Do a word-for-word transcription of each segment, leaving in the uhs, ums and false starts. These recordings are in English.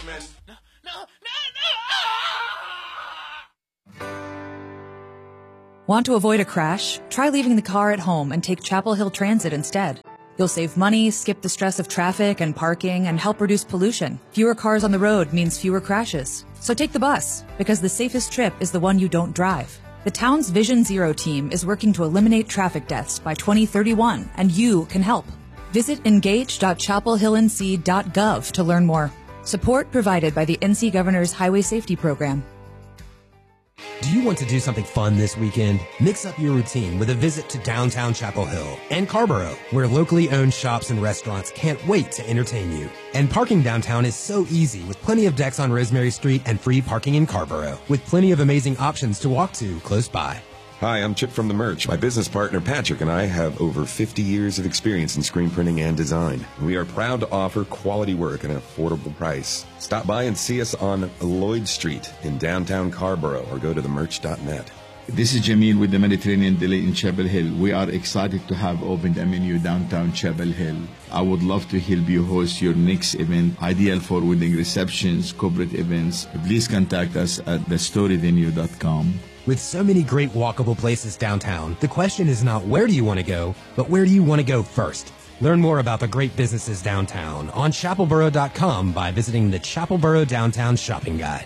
No, no, no, no! Want to avoid a crash? Try leaving the car at home and take Chapel Hill Transit instead. You'll save money, skip the stress of traffic and parking, and help reduce pollution. Fewer cars on the road means fewer crashes. So take the bus, because the safest trip is the one you don't drive. The town's Vision Zero team is working to eliminate traffic deaths by twenty thirty-one, and you can help. Visit engage dot chapel hill n c dot gov to learn more. Support provided by the N C Governor's Highway Safety Program. Do you want to do something fun this weekend? Mix up your routine with a visit to downtown Chapel Hill and Carborough, where locally owned shops and restaurants can't wait to entertain you. And parking downtown is so easy with plenty of decks on Rosemary Street and free parking in Carborough, with plenty of amazing options to walk to close by. Hi, I'm Chip from The Merch. My business partner Patrick and I have over fifty years of experience in screen printing and design. We are proud to offer quality work at an affordable price. Stop by and see us on Lloyd Street in downtown Carborough or go to the merch dot net. This is Jamil with the Mediterranean Deli in Chapel Hill. We are excited to have opened a menu downtown Chapel Hill. I would love to help you host your next event, ideal for wedding receptions, corporate events. Please contact us at the story venue dot com. With so many great walkable places downtown, the question is not where do you want to go, but where do you want to go first? Learn more about the great businesses downtown on chapel borough dot com by visiting the Chapelboro Downtown Shopping Guide.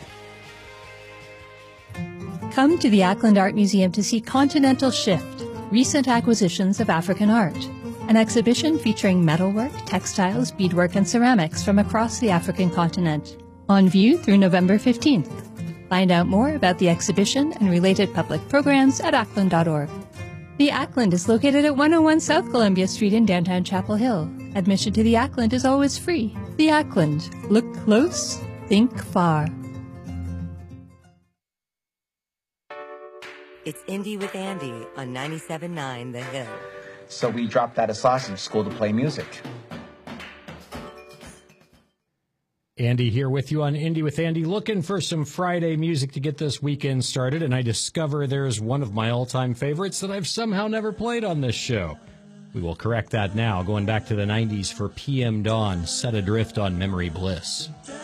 Come to the Ackland Art Museum to see Continental Shift, Recent Acquisitions of African Art, an exhibition featuring metalwork, textiles, beadwork, and ceramics from across the African continent. On view through November fifteenth. Find out more about the exhibition and related public programs at ackland dot org. The Ackland is located at one oh one South Columbia Street in downtown Chapel Hill. Admission to the Ackland is always free. The Ackland. Look close, think far. It's Indie with Andy on ninety-seven point nine The Hill. So we dropped out of Sausage School to play music. Andy here with you on Indie with Andy, looking for some Friday music to get this weekend started, and I discover there's one of my all-time favorites that I've somehow never played on this show. We will correct that now, going back to the nineties for P M Dawn, Set Adrift on Memory Bliss.